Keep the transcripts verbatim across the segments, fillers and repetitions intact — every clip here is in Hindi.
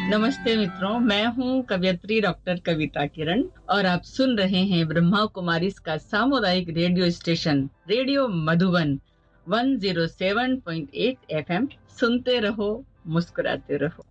नमस्ते मित्रों, मैं हूं कवयित्री डॉक्टर कविता किरण और आप सुन रहे हैं ब्रह्मा कुमारीज का सामुदायिक रेडियो स्टेशन रेडियो मधुबन एक सौ सात पॉइंट आठ एफएम। सुनते रहो, मुस्कुराते रहो।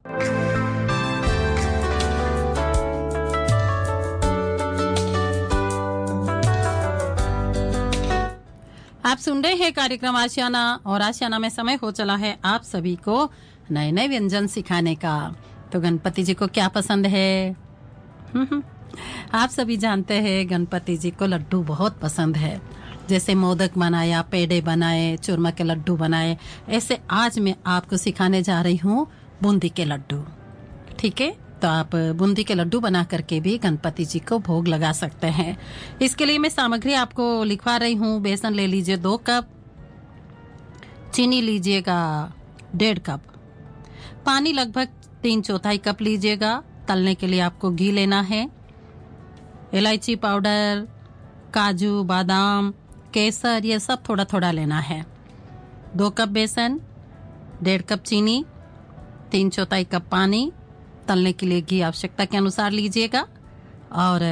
आप सुन रहे हैं कार्यक्रम आशियाना और आशियाना में समय हो चला है आप सभी को नए नए व्यंजन सिखाने का। तो गणपति जी को क्या पसंद है? आप सभी जानते हैं गणपति जी को लड्डू बहुत पसंद है। जैसे मोदक बनाया, पेड़े बनाए, चूरमा के लड्डू बनाए, ऐसे आज मैं आपको सिखाने जा रही हूँ बूंदी के लड्डू। ठीक है, तो आप बूंदी के लड्डू बना करके भी गणपति जी को भोग लगा सकते हैं। इसके लिए मैं सामग्री आपको लिखवा रही हूँ। बेसन ले लीजिए दो कप, चीनी लीजिएगा डेढ़ कप, पानी लगभग तीन चौथाई कप लीजिएगा। तलने के लिए आपको घी लेना है, इलायची पाउडर, काजू, बादाम, केसर, ये सब थोड़ा थोड़ा लेना है। दो कप बेसन, डेढ़ कप चीनी, तीन चौथाई कप पानी। तलने के लिए घी आवश्यकता के अनुसार लीजिएगा और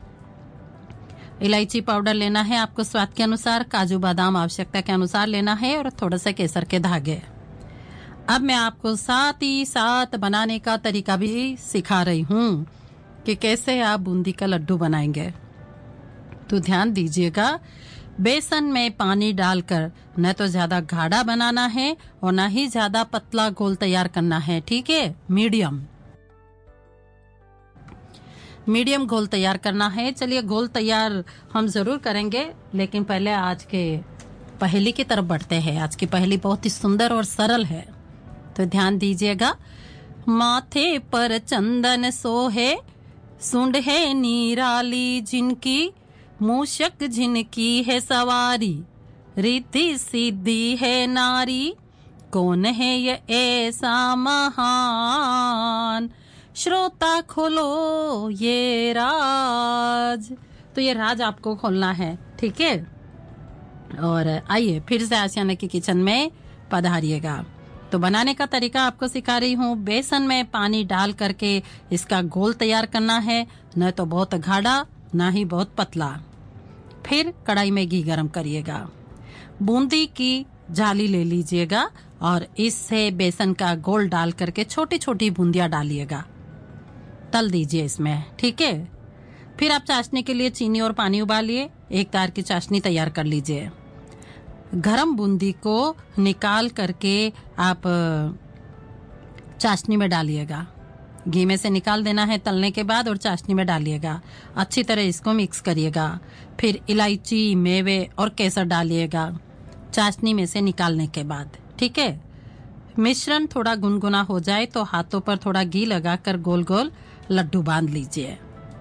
इलायची पाउडर लेना है आपको स्वाद के अनुसार, काजू बादाम आवश्यकता के अनुसार लेना है और थोड़ा सा केसर के धागे। अब मैं आपको साथ ही साथ बनाने का तरीका भी सिखा रही हूँ कि कैसे आप बूंदी का लड्डू बनाएंगे। तो ध्यान दीजिएगा, बेसन में पानी डालकर न तो ज्यादा गाढ़ा बनाना है और न ही ज्यादा पतला घोल तैयार करना है। ठीक है, मीडियम मीडियम घोल तैयार करना है। चलिए, घोल तैयार हम जरूर करेंगे, लेकिन पहले आज के पहेली की तरफ बढ़ते हैं। आज की पहेली बहुत ही सुंदर और सरल है, तो ध्यान दीजिएगा। माथे पर चंदन सोहे, सुंड है निराली जिनकी, मूषक जिनकी है सवारी, रिद्धि सिद्धि है नारी, कौन है ये ऐसा महान, श्रोता खोलो ये राज। तो ये राज आपको खोलना है। ठीक है, और आइए फिर से आशियाना की किचन में पधारिएगा। तो बनाने का तरीका आपको सिखा रही हूँ। बेसन में पानी डाल करके इसका घोल तैयार करना है, न तो बहुत गाढ़ा न ही बहुत पतला। फिर कढ़ाई में घी गरम करिएगा, बूंदी की जाली ले लीजिएगा और इससे बेसन का घोल डाल करके छोटी छोटी बूंदियां डालिएगा, तल दीजिए इसमें। ठीक है, फिर आप चाशनी के लिए चीनी और पानी उबालिए, एक तार की चाशनी तैयार कर लीजिए। गरम बूंदी को निकाल करके आप चाशनी में डालिएगा, घी में से निकाल देना है तलने के बाद और चाशनी में डालिएगा। अच्छी तरह इसको मिक्स करिएगा। फिर इलायची, मेवे और केसर डालिएगा चाशनी में से निकालने के बाद। ठीक है, मिश्रण थोड़ा गुनगुना हो जाए तो हाथों पर थोड़ा घी लगाकर गोल गोल लड्डू बांध लीजिए।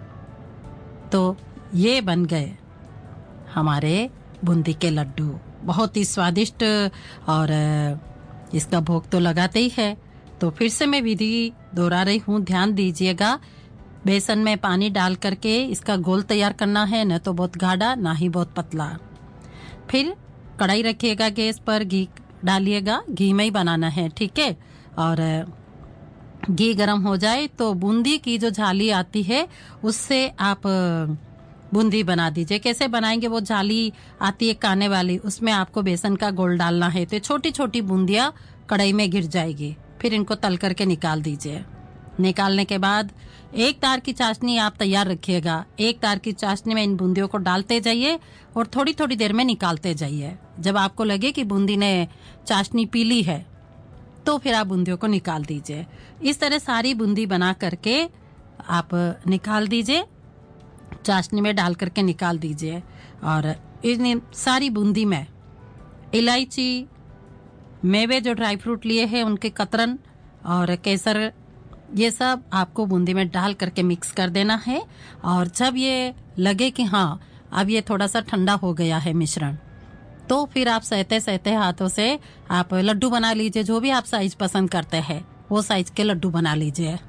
तो ये बन गए हमारे बूंदी के लड्डू, बहुत ही स्वादिष्ट, और इसका भोग तो लगाते ही है। तो फिर से मैं विधि दोहरा रही हूँ, ध्यान दीजिएगा। बेसन में पानी डाल करके इसका घोल तैयार करना है, न तो बहुत गाढ़ा ना ही बहुत पतला। फिर कढ़ाई रखिएगा गैस पर, घी डालिएगा, घी में ही बनाना है। ठीक है, और घी गरम हो जाए तो बूंदी की जो झाली आती है उससे आप बूंदी बना दीजिए। कैसे बनाएंगे? वो झाली आती है काने वाली, उसमें आपको बेसन का घोल डालना है। तो छोटी छोटी बूंदियां कढ़ाई में गिर जाएगी। फिर इनको तल करके निकाल दीजिए। निकालने के बाद एक तार की चाशनी आप तैयार रखिएगा। एक तार की चाशनी में इन बूंदियों को डालते जाइए और थोड़ी थोड़ी देर में निकालते जाइए। जब आपको लगे कि बूंदी ने चाशनी पी ली है तो फिर आप बूंदियों को निकाल दीजिए। इस तरह सारी बूंदी बना करके आप निकाल दीजिए, चाशनी में डाल करके निकाल दीजिए। और इन सारी बूंदी में इलायची, मेवे जो ड्राई फ्रूट लिए हैं उनके कतरन और केसर, ये सब आपको बूंदी में डाल करके मिक्स कर देना है। और जब ये लगे कि हाँ अब ये थोड़ा सा ठंडा हो गया है मिश्रण, तो फिर आप सहते सहते हाथों से आप लड्डू बना लीजिए। जो भी आप साइज पसंद करते हैं वो साइज के लड्डू बना लीजिए।